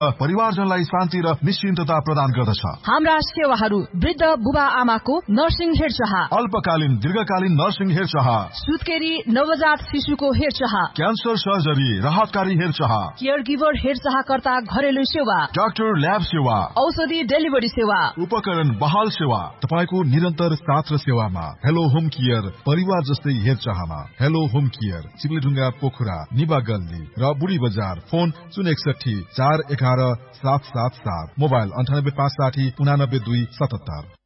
परिवारजनलाई शान्ति र निश्चिन्तता प्रदान गर्दछ। हाम्रा सेवाहरू वृद्ध बुबा आमाको नर्सिङ हेरचाह, अल्पकालीन दीर्घकालीन नर्सिङ हेरचाह, सुत्केरी नवजात शिशुको हेरचाह, क्यान्सर सर्जरी राहतकारी हेरचाह, केयर गिभर हेरचाहकर्ता घरेलु सेवा, डाक्टर ल्याब सेवा, औषधि डेलिभरी सेवा, उपकरण बहाल सेवा, तपाईँको निरन्तर साथ र सेवामा हेलो होम केयर परिवार जस्तै हेरचाहमा। हेलो होम केयर, चिप्लेढुङ्गा, पोखरा, निबा गल्ली र बुढी बजार। Phone 061 411 777, mobile 98 560 89 2 77।